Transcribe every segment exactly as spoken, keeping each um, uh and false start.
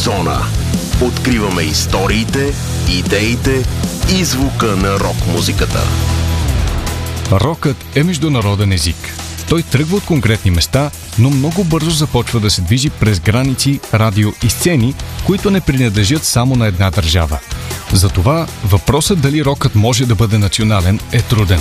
Рок-зона. Откриваме историите, идеите и звука на рок-музиката. Рокът е международен език. Той тръгва от конкретни места, но много бързо започва да се движи през граници, радио и сцени, които не принадлежат само на една държава. Затова въпросът дали рокът може да бъде национален е труден.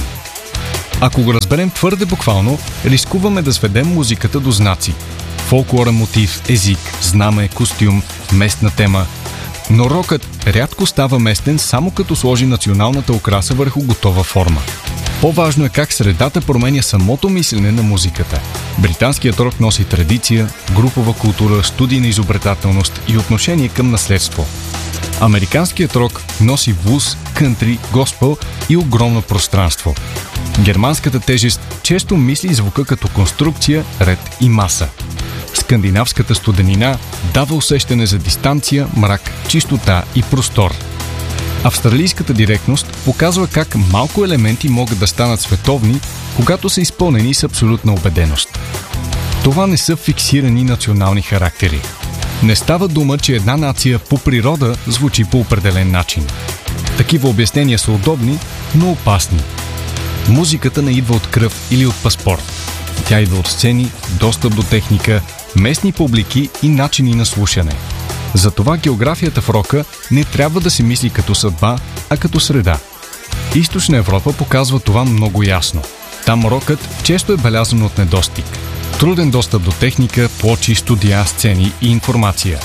Ако го разберем твърде буквално, рискуваме да сведем музиката до знаци. Фолклорен мотив, език, знаме, костюм, местна тема. Но рокът рядко става местен само като сложи националната украса върху готова форма. По-важно е как средата променя самото мислене на музиката. Британският рок носи традиция, групова култура, студийна изобретателност и отношение към наследство. Американският рок носи блуз, кънтри, госпел и огромно пространство. Германската тежест често мисли звука като конструкция, ред и маса. Скандинавската студенина дава усещане за дистанция, мрак, чистота и простор. Австралийската директност показва как малко елементи могат да станат световни, когато са изпълнени с абсолютна убеденост. Това не са фиксирани национални характери. Не става дума, че една нация по природа звучи по определен начин. Такива обяснения са удобни, но опасни. Музиката не идва от кръв или от паспорт. Тя идва от сцени, достъп до техника, местни публики и начини на слушане. Затова географията в рока не трябва да се мисли като съдба, а като среда. Източна Европа показва това много ясно. Там рокът често е белязан от недостиг. Труден достъп до техника, плочи, студия, сцени и информация.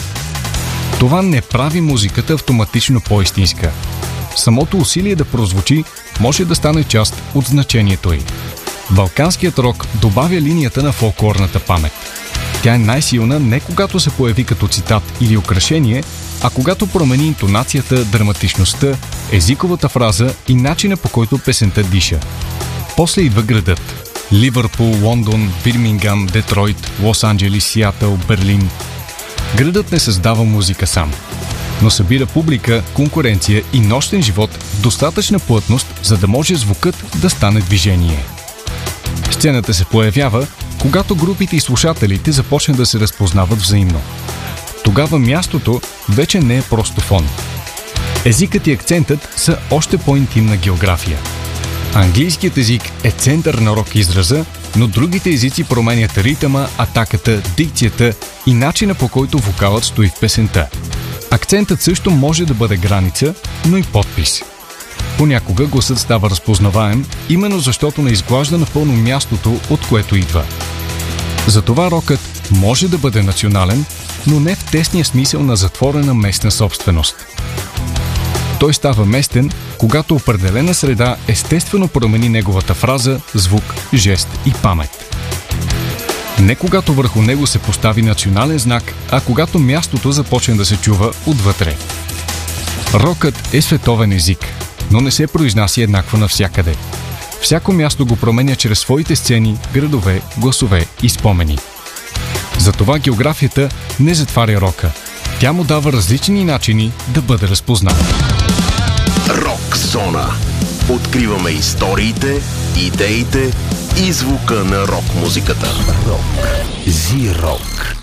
Това не прави музиката автоматично по-истинска. Самото усилие да прозвучи може да стане част от значението й. Балканският рок добавя линията на фолклорната памет. Тя е най-силна не когато се появи като цитат или украшение, а когато промени интонацията, драматичността, езиковата фраза и начина, по който песента диша. После идва градът. Ливърпул, Лондон, Бирмингам, Детройт, Лос-Анджелис, Сиатъл, Берлин. Градът не създава музика сам, но събира публика, конкуренция и нощен живот в достатъчна плътност, за да може звукът да стане движение. Сцената се появява, когато групите и слушателите започнат да се разпознават взаимно. Тогава мястото вече не е просто фон. Езикът и акцентът са още по-интимна география. Английският език е център на рок израза, но другите езици променят ритъма, атаката, дикцията и начина, по който вокалът стои в песента. Акцентът също може да бъде граница, но и подпис. Понякога гласът става разпознаваем, именно защото не изглажда напълно мястото, от което идва. Затова рокът може да бъде национален, но не в тесния смисъл на затворена местна собственост. Той става местен, когато определена среда естествено промени неговата фраза, звук, жест и памет. Не когато върху него се постави национален знак, а когато мястото започне да се чува отвътре. Рокът е световен език, но не се произнася еднакво навсякъде. Всяко място го променя чрез своите сцени, градове, гласове и спомени. Затова географията не затваря рока. Тя му дава различни начини да бъде разпознат. Рок-зона. Откриваме историите, идеите и звука на рок-музиката. Рок. Зи-рок.